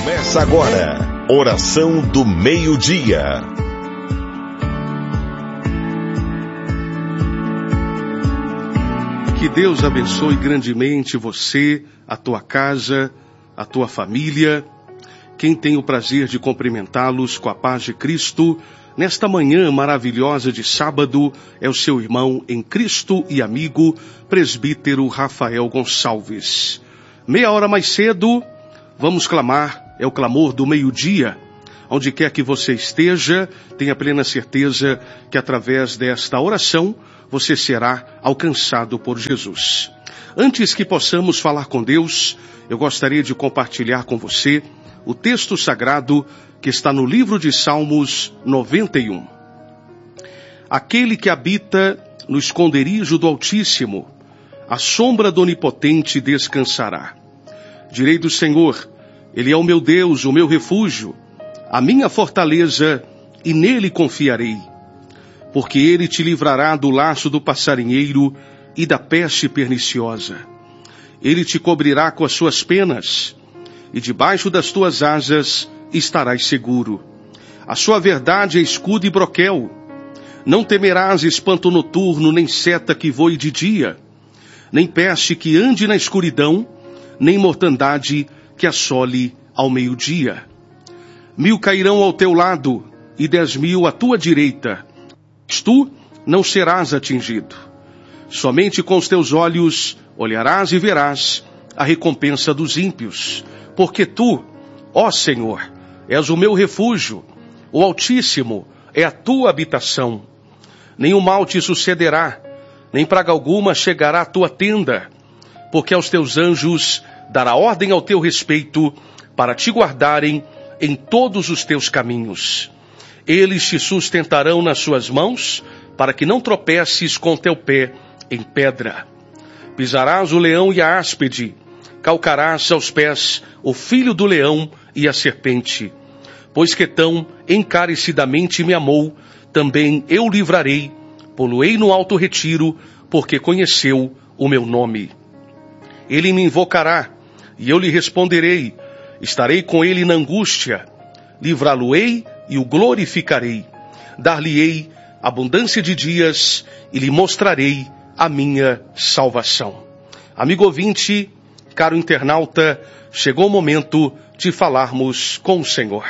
Começa agora, Oração do Meio-Dia. Que Deus abençoe grandemente você, a tua casa, a tua família. Quem tem o prazer de cumprimentá-los com a paz de Cristo, nesta manhã maravilhosa de sábado, é o seu irmão em Cristo e amigo, presbítero Rafael Gonçalves. Meia hora mais cedo, vamos clamar, é o clamor do meio-dia. Onde quer que você esteja, tenha plena certeza que através desta oração, você será alcançado por Jesus. Antes que possamos falar com Deus, eu gostaria de compartilhar com você o texto sagrado que está no livro de Salmos 91. Aquele que habita no esconderijo do Altíssimo, à sombra do Onipotente descansará. Direi do Senhor, Ele é o meu Deus, o meu refúgio, a minha fortaleza, e nele confiarei. Porque ele te livrará do laço do passarinheiro e da peste perniciosa. Ele te cobrirá com as suas penas, e debaixo das tuas asas estarás seguro. A sua verdade é escudo e broquel. Não temerás espanto noturno, nem seta que voe de dia, nem peste que ande na escuridão, nem mortandade que assole ao meio-dia. 1000 cairão ao teu lado, e 10.000 à tua direita, tu não serás atingido. Somente com os teus olhos olharás e verás a recompensa dos ímpios, porque tu, ó Senhor, és o meu refúgio, o Altíssimo é a tua habitação. Nenhum mal te sucederá, nem praga alguma chegará à tua tenda, porque aos teus anjos dará ordem ao teu respeito, para te guardarem em todos os teus caminhos. Eles te sustentarão nas suas mãos, para que não tropeces com teu pé em pedra. Pisarás o leão e a áspide, calcarás aos pés o filho do leão e a serpente. Pois que tão encarecidamente me amou, também eu livrarei, pô-lo-ei no alto retiro, porque conheceu o meu nome. Ele me invocará, e eu lhe responderei, estarei com ele na angústia, livrá-lo-ei e o glorificarei, dar-lhe-ei abundância de dias e lhe mostrarei a minha salvação. Amigo ouvinte, caro internauta, chegou o momento de falarmos com o Senhor.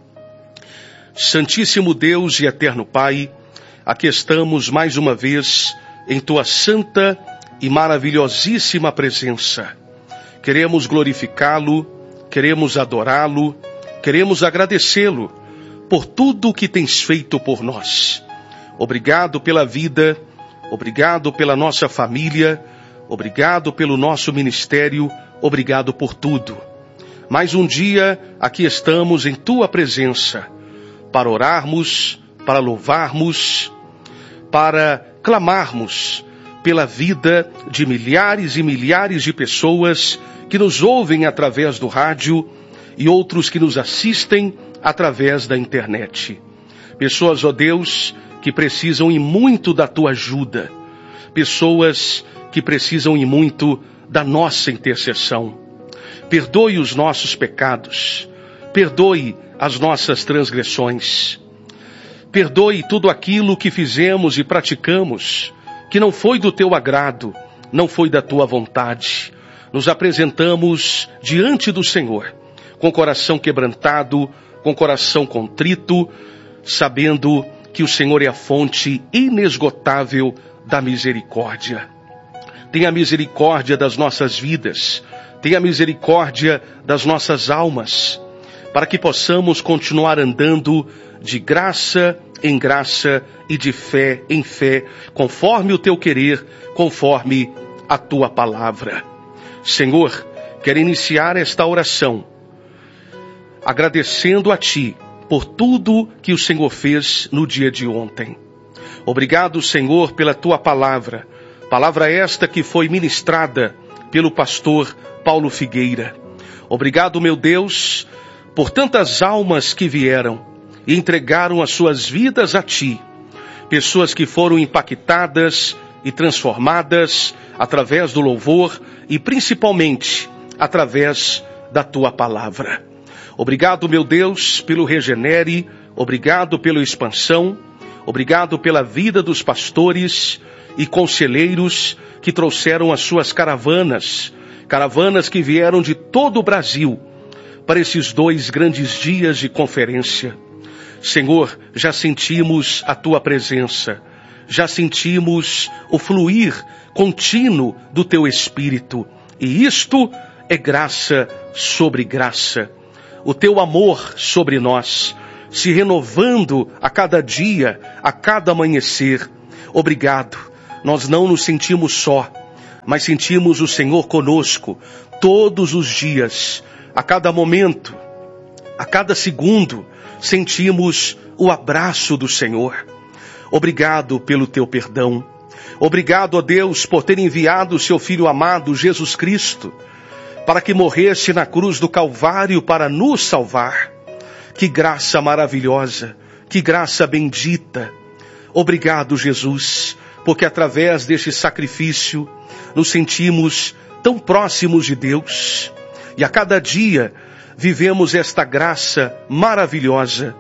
Santíssimo Deus e eterno Pai, aqui estamos mais uma vez em tua santa e maravilhosíssima presença. Queremos glorificá-lo, queremos adorá-lo, queremos agradecê-lo por tudo o que tens feito por nós. Obrigado pela vida, obrigado pela nossa família, obrigado pelo nosso ministério, obrigado por tudo. Mais um dia aqui estamos em tua presença, para orarmos, para louvarmos, para clamarmos pela vida de milhares e milhares de pessoas que nos ouvem através do rádio e outros que nos assistem através da internet. Pessoas, ó Deus, que precisam e muito da tua ajuda. Pessoas que precisam e muito da nossa intercessão. Perdoe os nossos pecados. Perdoe as nossas transgressões. Perdoe tudo aquilo que fizemos e praticamos, que não foi do teu agrado, não foi da tua vontade. Nos apresentamos diante do Senhor, com coração quebrantado, com coração contrito, sabendo que o Senhor é a fonte inesgotável da misericórdia. Tenha misericórdia das nossas vidas, tenha misericórdia das nossas almas, para que possamos continuar andando de graça em graça e de fé em fé, conforme o teu querer, conforme a tua palavra. Senhor, quero iniciar esta oração agradecendo a ti por tudo que o Senhor fez no dia de ontem. Obrigado, Senhor, pela tua palavra, palavra esta que foi ministrada pelo pastor Paulo Figueira. Obrigado, meu Deus, por tantas almas que vieram e entregaram as suas vidas a ti. Pessoas que foram impactadas e transformadas através do louvor e principalmente através da tua palavra. Obrigado, meu Deus, pelo Regenere, obrigado pela expansão, obrigado pela vida dos pastores e conselheiros que trouxeram as suas caravanas que vieram de todo o Brasil para esses 2 grandes dias de conferência. Senhor, já sentimos a tua presença, já sentimos o fluir contínuo do teu Espírito, e isto é graça sobre graça. O teu amor sobre nós, se renovando a cada dia, a cada amanhecer. Obrigado. Nós não nos sentimos só, mas sentimos o Senhor conosco todos os dias, a cada momento, a cada segundo, sentimos o abraço do Senhor. Obrigado pelo teu perdão. Obrigado, ó Deus, por ter enviado o seu Filho amado, Jesus Cristo, para que morresse na cruz do Calvário para nos salvar. Que graça maravilhosa, que graça bendita. Obrigado, Jesus, porque através deste sacrifício nos sentimos tão próximos de Deus. E a cada dia vivemos esta graça maravilhosa.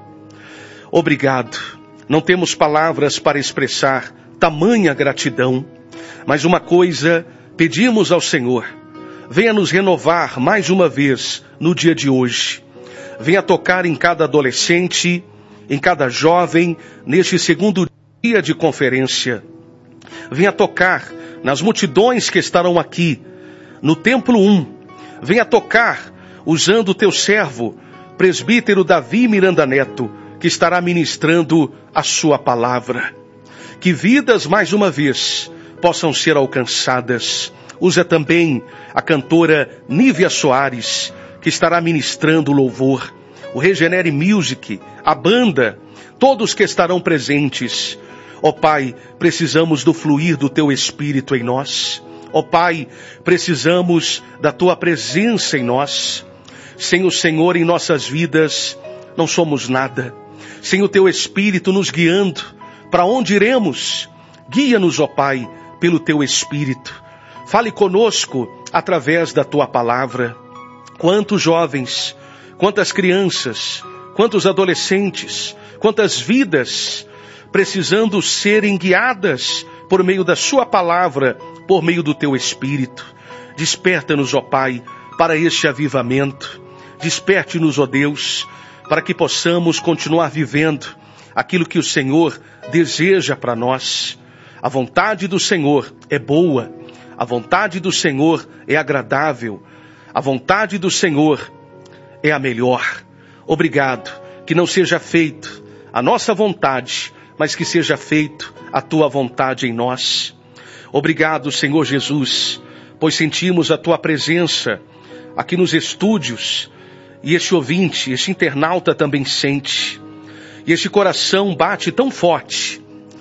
Obrigado. Não temos palavras para expressar tamanha gratidão, mas uma coisa pedimos ao Senhor: venha nos renovar mais uma vez no dia de hoje. Venha tocar em cada adolescente, em cada jovem, neste segundo dia de conferência. Venha tocar nas multidões que estarão aqui, no Templo 1. Venha tocar usando o teu servo, presbítero Davi Miranda Neto, que estará ministrando a sua palavra. Que vidas, mais uma vez, possam ser alcançadas. Usa também a cantora Nívia Soares, que estará ministrando louvor. O Regenere Music, a banda, todos que estarão presentes. Ó Pai, precisamos do fluir do teu Espírito em nós. Ó Pai, precisamos da tua presença em nós. Sem o Senhor em nossas vidas, não somos nada. Sem o teu Espírito nos guiando, para onde iremos? Guia-nos, ó Pai, pelo teu Espírito. Fale conosco através da tua palavra. Quantos jovens, quantas crianças, quantos adolescentes, quantas vidas precisando serem guiadas por meio da sua palavra, por meio do teu Espírito. Desperta-nos, ó Pai, para este avivamento. Desperte-nos, ó Deus, para que possamos continuar vivendo aquilo que o Senhor deseja para nós. A vontade do Senhor é boa, a vontade do Senhor é agradável, a vontade do Senhor é a melhor. Obrigado, que não seja feito a nossa vontade, mas que seja feito a tua vontade em nós. Obrigado, Senhor Jesus, pois sentimos a tua presença aqui nos estúdios, e este ouvinte, este internauta também sente, e este coração bate tão forte,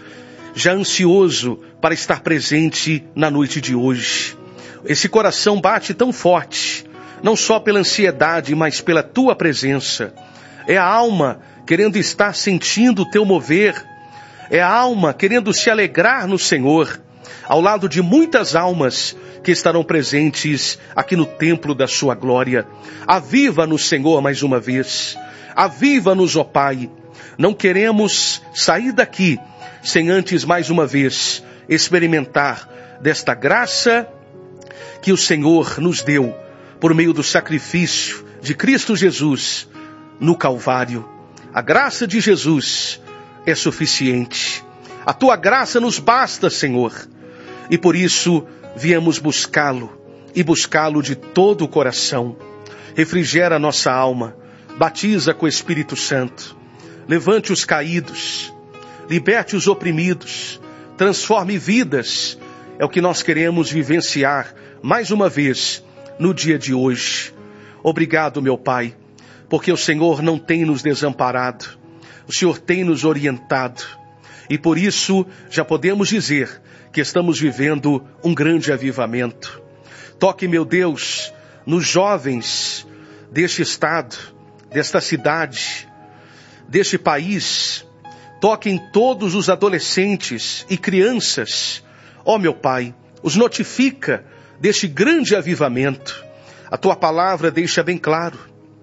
já ansioso para estar presente na noite de hoje. Esse coração bate tão forte, não só pela ansiedade, mas pela tua presença. É a alma querendo estar sentindo o teu mover, é a alma querendo se alegrar no Senhor, ao lado de muitas almas que estarão presentes aqui no templo da sua glória. Aviva-nos, Senhor, mais uma vez. Aviva-nos, ó Pai. Não queremos sair daqui sem antes, mais uma vez, experimentar desta graça que o Senhor nos deu por meio do sacrifício de Cristo Jesus no Calvário. A graça de Jesus é suficiente. A tua graça nos basta, Senhor. E por isso viemos buscá-lo, e buscá-lo de todo o coração. Refrigera a nossa alma, batiza com o Espírito Santo, levante os caídos, liberte os oprimidos, transforme vidas. É o que nós queremos vivenciar mais uma vez no dia de hoje. Obrigado, meu Pai, porque o Senhor não tem nos desamparado, o Senhor tem nos orientado, e por isso já podemos dizer que estamos vivendo um grande avivamento. Toque, meu Deus, nos jovens deste estado, desta cidade, deste país. Toque em todos os adolescentes e crianças. Ó meu Pai, os notifica deste grande avivamento. A tua palavra deixa bem claro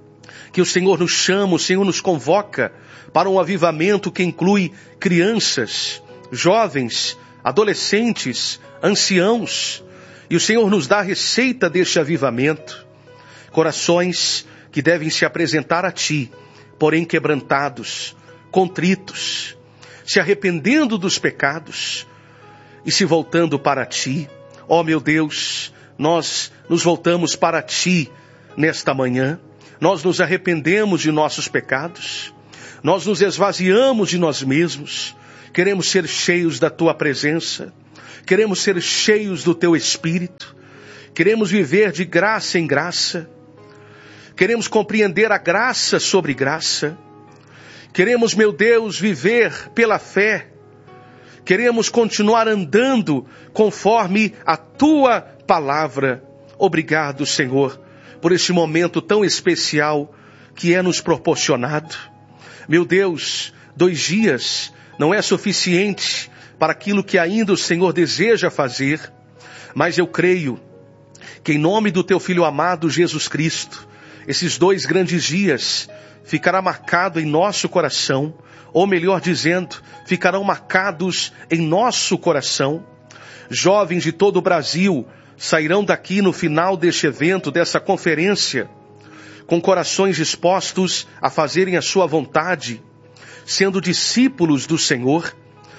que o Senhor nos chama, o Senhor nos convoca para um avivamento que inclui crianças, jovens, adolescentes, anciãos. E o Senhor nos dá a receita deste avivamento. Corações que devem se apresentar a Ti, porém quebrantados, contritos, se arrependendo dos pecados e se voltando para Ti. Ó meu Deus, nós nos voltamos para Ti nesta manhã. Nós nos arrependemos de nossos pecados. Nós nos esvaziamos de nós mesmos. Queremos ser cheios da Tua presença. Queremos ser cheios do Teu Espírito. Queremos viver de graça em graça. Queremos compreender a graça sobre graça. Queremos, meu Deus, viver pela fé. Queremos continuar andando conforme a Tua palavra. Obrigado, Senhor, por este momento tão especial que é nos proporcionado. Meu Deus, 2 dias não é suficiente para aquilo que ainda o Senhor deseja fazer, mas eu creio que em nome do Teu Filho amado Jesus Cristo, esses 2 grandes dias ficará marcado em nosso coração, ou melhor dizendo, ficarão marcados em nosso coração. Jovens de todo o Brasil sairão daqui no final deste evento, dessa conferência, com corações dispostos a fazerem a sua vontade, sendo discípulos do Senhor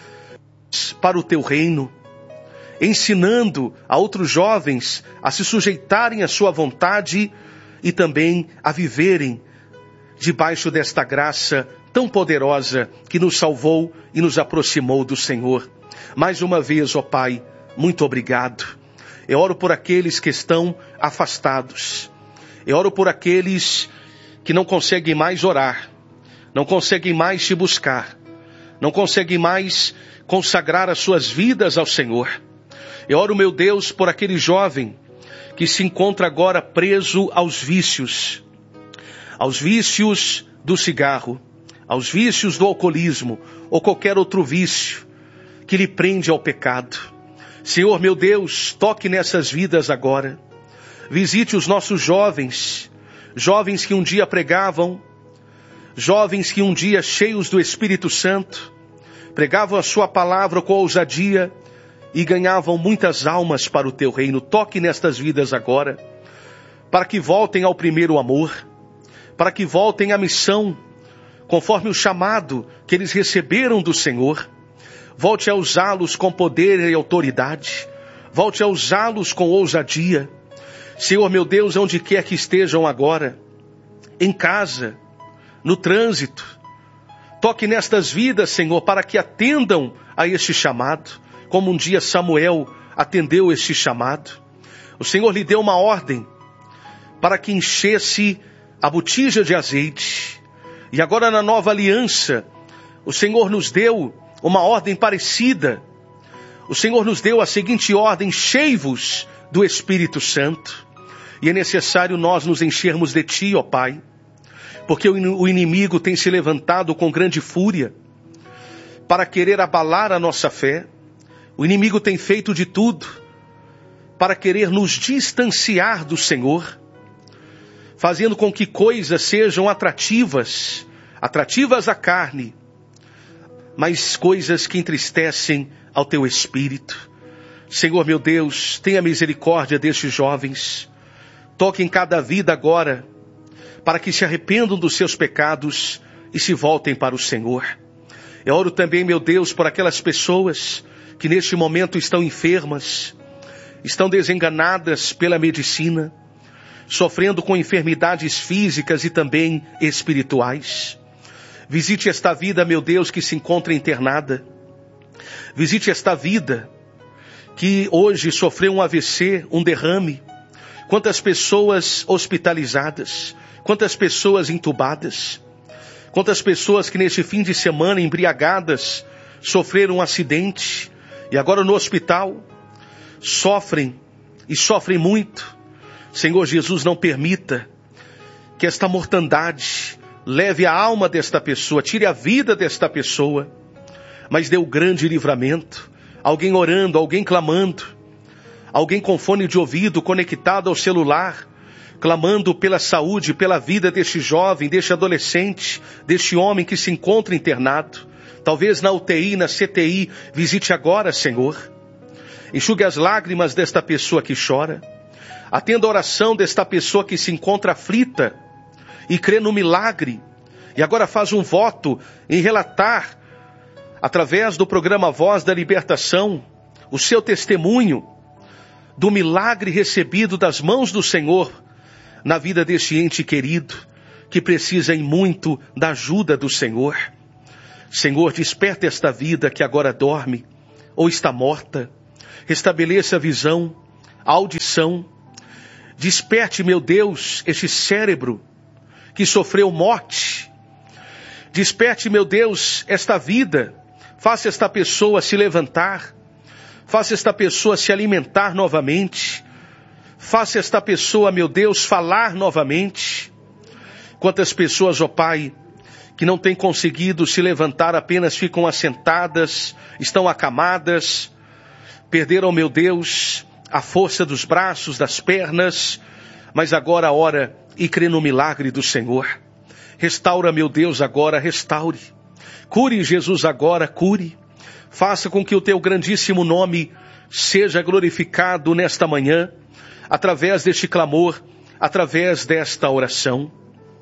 para o Teu reino, ensinando a outros jovens a se sujeitarem à sua vontade e também a viverem debaixo desta graça tão poderosa que nos salvou e nos aproximou do Senhor. Mais uma vez, ó Pai, muito obrigado. Eu oro por aqueles que estão afastados. Eu oro por aqueles que não conseguem mais orar, não conseguem mais Te buscar, não conseguem mais consagrar as suas vidas ao Senhor. Eu oro, meu Deus, por aquele jovem que se encontra agora preso aos vícios do cigarro, aos vícios do alcoolismo ou qualquer outro vício que lhe prende ao pecado. Senhor, meu Deus, toque nessas vidas agora. Visite os nossos jovens, jovens que um dia pregavam, jovens que um dia cheios do Espírito Santo, pregavam a Sua palavra com ousadia e ganhavam muitas almas para o Teu reino. Toque nestas vidas agora, para que voltem ao primeiro amor, para que voltem à missão, conforme o chamado que eles receberam do Senhor. Volte a usá-los com poder e autoridade. Volte a usá-los com ousadia. Senhor, meu Deus, onde quer que estejam agora, em casa, no trânsito, toque nestas vidas, Senhor, para que atendam a este chamado, como um dia Samuel atendeu este chamado. O Senhor lhe deu uma ordem para que enchesse a botija de azeite. E agora na nova aliança, o Senhor nos deu uma ordem parecida. O Senhor nos deu a seguinte ordem: enchei-vos do Espírito Santo. E é necessário nós nos enchermos de Ti, ó Pai, porque o inimigo tem se levantado com grande fúria para querer abalar a nossa fé. O inimigo tem feito de tudo para querer nos distanciar do Senhor, fazendo com que coisas sejam atrativas à carne, mas coisas que entristecem ao Teu Espírito. Senhor, meu Deus, tenha misericórdia destes jovens. Toque em cada vida agora, para que se arrependam dos seus pecados e se voltem para o Senhor. Eu oro também, meu Deus, por aquelas pessoas que neste momento estão enfermas, estão desenganadas pela medicina, sofrendo com enfermidades físicas e também espirituais. Visite esta vida, meu Deus, que se encontra internada. Visite esta vida que hoje sofreu um AVC, um derrame. Quantas pessoas hospitalizadas, quantas pessoas entubadas, quantas pessoas que neste fim de semana embriagadas sofreram um acidente e agora no hospital sofrem e sofrem muito. Senhor Jesus, não permita que esta mortandade leve a alma desta pessoa, tire a vida desta pessoa, mas dê o grande livramento. Alguém orando, alguém clamando, alguém com fone de ouvido conectado ao celular, clamando pela saúde, pela vida deste jovem, deste adolescente, deste homem que se encontra internado. Talvez na UTI, na CTI, visite agora, Senhor. Enxugue as lágrimas desta pessoa que chora. Atenda a oração desta pessoa que se encontra aflita e crê no milagre. E agora faz um voto em relatar, através do programa Voz da Libertação, o seu testemunho do milagre recebido das mãos do Senhor na vida deste ente querido, que precisa em muito da ajuda do Senhor. Senhor, desperta esta vida que agora dorme ou está morta. Restabeleça a visão, a audição. Desperte, meu Deus, este cérebro que sofreu morte. Desperte, meu Deus, esta vida. Faça esta pessoa se levantar. Faça esta pessoa se alimentar novamente. Faça esta pessoa, meu Deus, falar novamente. Quantas pessoas, ó Pai, que não têm conseguido se levantar, apenas ficam assentadas, estão acamadas, perderam, meu Deus, a força dos braços, das pernas, mas agora ora e crê no milagre do Senhor. Restaura, meu Deus, agora, restaure. Cure, Jesus, agora, cure. Faça com que o teu grandíssimo nome seja glorificado nesta manhã, através deste clamor, através desta oração.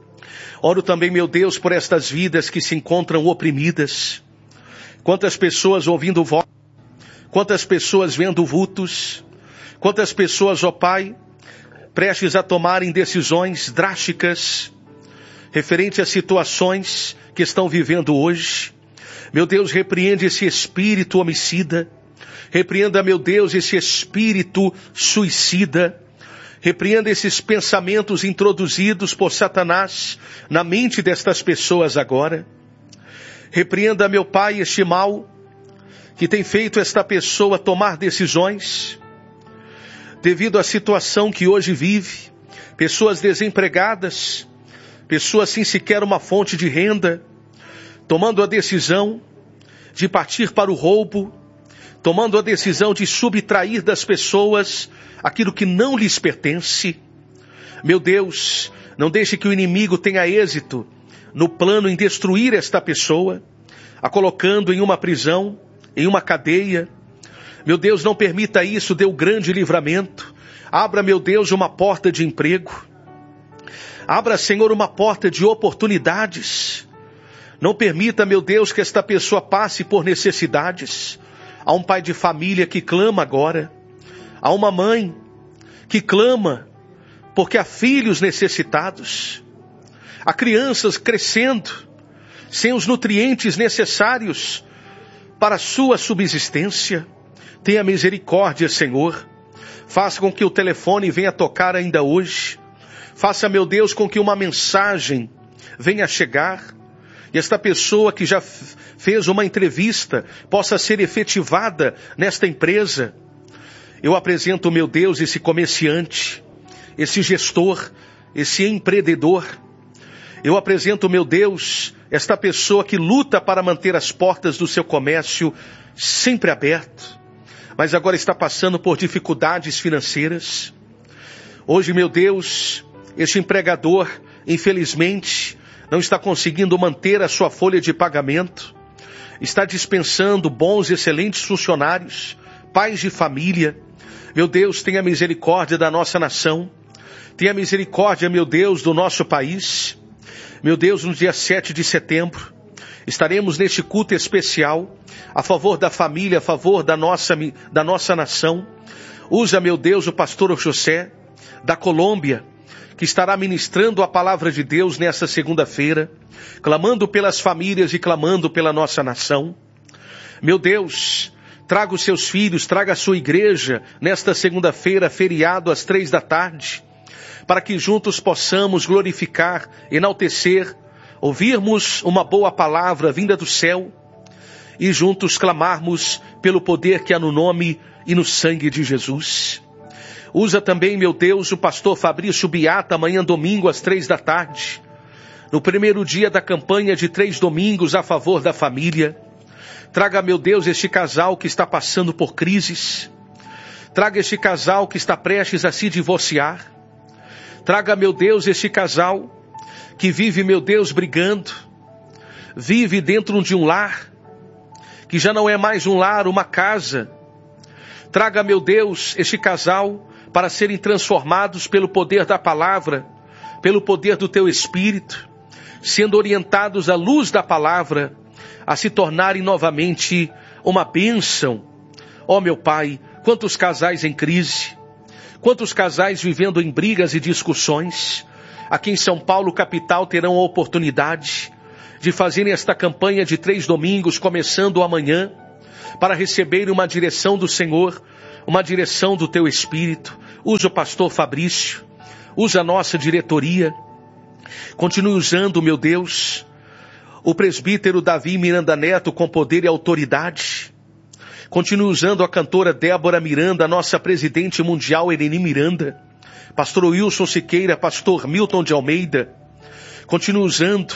Oro também, meu Deus, por estas vidas que se encontram oprimidas. Quantas pessoas ouvindo voz, quantas pessoas vendo vultos, quantas pessoas, ó Pai, prestes a tomarem decisões drásticas, referente a situações que estão vivendo hoje. Meu Deus, repreende esse espírito homicida. Repreenda, meu Deus, esse espírito suicida. Repreenda esses pensamentos introduzidos por Satanás na mente destas pessoas agora. Repreenda, meu Pai, este mal que tem feito esta pessoa tomar decisões devido à situação que hoje vive. Pessoas desempregadas, pessoas sem sequer uma fonte de renda, tomando a decisão de partir para o roubo, tomando a decisão de subtrair das pessoas aquilo que não lhes pertence. Meu Deus, não deixe que o inimigo tenha êxito no plano em destruir esta pessoa, a colocando em uma prisão, em uma cadeia. Meu Deus, não permita isso, dê o grande livramento. Abra, meu Deus, uma porta de emprego. Abra, Senhor, uma porta de oportunidades. Não permita, meu Deus, que esta pessoa passe por necessidades. Há um pai de família que clama agora. Há uma mãe que clama porque há filhos necessitados. Há crianças crescendo sem os nutrientes necessários para a sua subsistência. Tenha misericórdia, Senhor. Faça com que o telefone venha tocar ainda hoje. Faça, meu Deus, com que uma mensagem venha chegar. E esta pessoa que já fez uma entrevista possa ser efetivada nesta empresa. Eu apresento, meu Deus, esse comerciante, esse gestor, esse empreendedor. Eu apresento, meu Deus, esta pessoa que luta para manter as portas do seu comércio sempre abertas, mas agora está passando por dificuldades financeiras. Hoje, meu Deus, este empregador, infelizmente, não está conseguindo manter a sua folha de pagamento, está dispensando bons, excelentes funcionários, pais de família. Meu Deus, tenha misericórdia da nossa nação, tenha misericórdia, meu Deus, do nosso país. Meu Deus, no dia 7 de setembro, estaremos neste culto especial, a favor da família, a favor da nossa nação. Usa, meu Deus, o pastor José, da Colômbia, que estará ministrando a palavra de Deus nesta segunda-feira, clamando pelas famílias e clamando pela nossa nação. Meu Deus, traga os seus filhos, traga a sua igreja nesta segunda-feira, feriado às 15h, para que juntos possamos glorificar, enaltecer, ouvirmos uma boa palavra vinda do céu e juntos clamarmos pelo poder que há no nome e no sangue de Jesus. Usa também, meu Deus, o pastor Fabrício Biata, amanhã domingo às 15h, no primeiro dia da campanha de 3 domingos a favor da família. Traga, meu Deus, este casal que está passando por crises. Traga este casal que está prestes a se divorciar. Traga, meu Deus, este casal que vive, meu Deus, brigando, vive dentro de um lar, que já não é mais um lar, uma casa. Traga, meu Deus, este casal para serem transformados pelo poder da palavra, pelo poder do teu Espírito, sendo orientados à luz da palavra, a se tornarem novamente uma bênção. Ó meu Pai, quantos casais em crise, quantos casais vivendo em brigas e discussões. Aqui em São Paulo, capital, terão a oportunidade de fazerem esta campanha de 3 domingos, começando amanhã, para receberem uma direção do Senhor, uma direção do teu Espírito. Usa o pastor Fabrício, usa a nossa diretoria. Continue usando, meu Deus, o presbítero Davi Miranda Neto com poder e autoridade. Continue usando a cantora Débora Miranda, a nossa presidente mundial Eleni Miranda, pastor Wilson Siqueira, pastor Milton de Almeida. Continue usando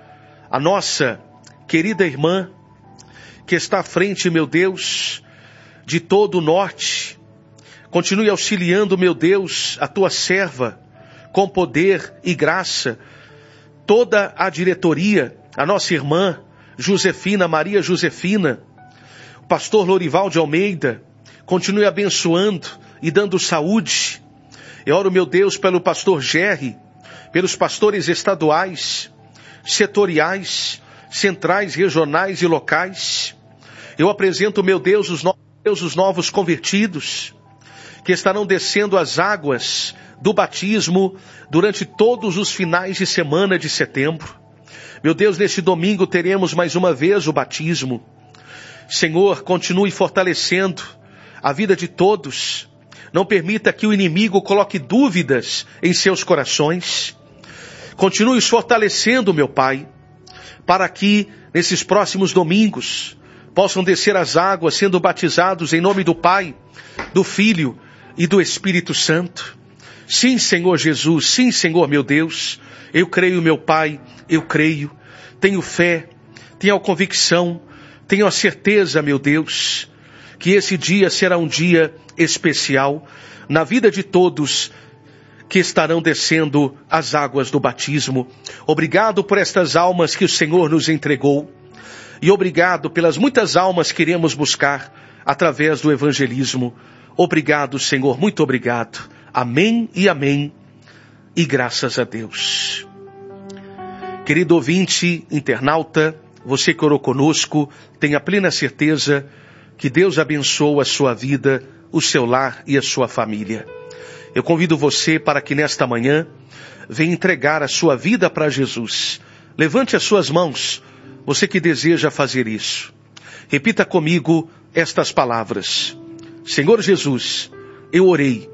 a nossa querida irmã, que está à frente, meu Deus, de todo o norte. Continue auxiliando, meu Deus, a tua serva, com poder e graça. Toda a diretoria, a nossa irmã Josefina, Maria Josefina, o pastor Lorival de Almeida, continue abençoando e dando saúde. Eu oro, meu Deus, pelo pastor Gerry, pelos pastores estaduais, setoriais, centrais, regionais e locais. Eu apresento, meu Deus, os novos convertidos, que estarão descendo as águas do batismo durante todos os finais de semana de setembro. Meu Deus, neste domingo teremos mais uma vez o batismo. Senhor, continue fortalecendo a vida de todos. Não permita que o inimigo coloque dúvidas em seus corações. Continue os fortalecendo, meu Pai, para que nesses próximos domingos possam descer as águas sendo batizados em nome do Pai, do Filho e do Espírito Santo. Sim, Senhor Jesus, sim, Senhor meu Deus, eu creio, meu Pai, eu creio, tenho fé, tenho a convicção, tenho a certeza, meu Deus, que esse dia será um dia especial na vida de todos que estarão descendo as águas do batismo. Obrigado por estas almas que o Senhor nos entregou e obrigado pelas muitas almas que iremos buscar através do evangelismo. Obrigado, Senhor, muito obrigado. Amém e amém, e graças a Deus. Querido ouvinte, internauta, você que orou conosco, tenha plena certeza que Deus abençoa a sua vida, o seu lar e a sua família. Eu convido você para que nesta manhã venha entregar a sua vida para Jesus. Levante as suas mãos, você que deseja fazer isso. Repita comigo estas palavras. Senhor Jesus, eu orei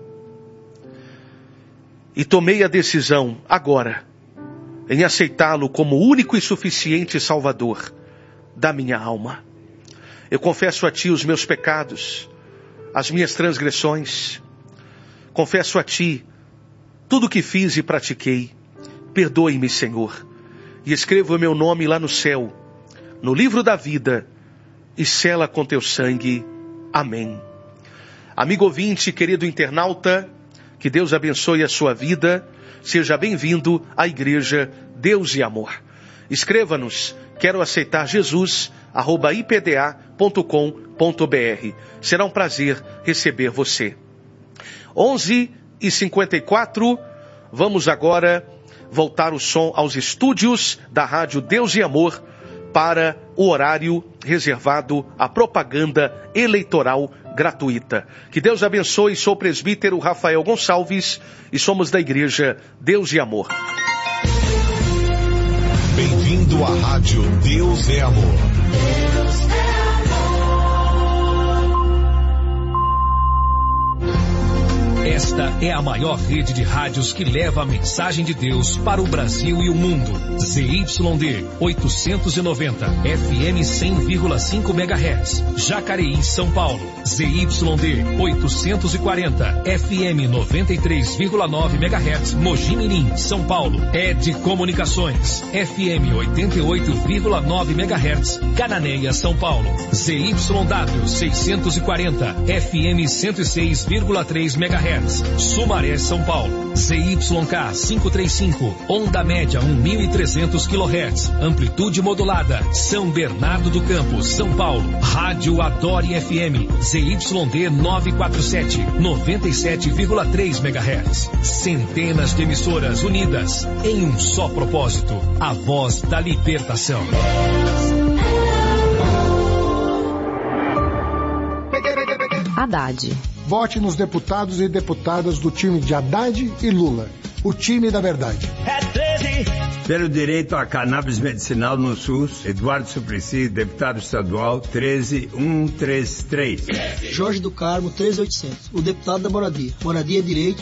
e tomei a decisão agora em aceitá-lo como o único e suficiente Salvador da minha alma. Eu confesso a Ti os meus pecados, as minhas transgressões. Confesso a Ti tudo o que fiz e pratiquei. Perdoe-me, Senhor, e escreva o meu nome lá no céu, no livro da vida, e sela com Teu sangue. Amém. Amigo ouvinte, querido internauta, que Deus abençoe a sua vida. Seja bem-vindo à Igreja Deus e Amor. Escreva-nos, quero aceitar Jesus, @ipda.com.br. Será um prazer receber você. 11h54, vamos agora voltar o som aos estúdios da Rádio Deus e Amor para o horário reservado à propaganda eleitoral gratuita. Que Deus abençoe, sou o presbítero Rafael Gonçalves e somos da Igreja Deus e Amor. Bem-vindo à Rádio Deus é Amor. Deus é amor. Esta é a maior rede de rádios que leva a mensagem de Deus para o Brasil e o mundo. ZYD 890, FM 100,5 MHz. Jacareí, São Paulo. ZYD 840, FM 93,9 MHz. Mogi Mirim, São Paulo. ED Comunicações, FM 88,9 MHz. Cananéia, São Paulo. ZYW 640, FM 106,3 MHz. kHz. Sumaré, São Paulo. ZYK 535, onda média 1.300 kHz. Amplitude modulada. São Bernardo do Campo, São Paulo. Rádio Adore FM. ZYD 947, 97,3 MHz. Centenas de emissoras unidas em um só propósito. A voz da libertação. Haddad. Vote nos deputados e deputadas do time de Haddad e Lula. O time da verdade. É 13. Pelo direito à cannabis medicinal no SUS, Eduardo Suplicy, deputado estadual, 13133. Jorge do Carmo, 13800. O deputado da moradia. Moradia é direito,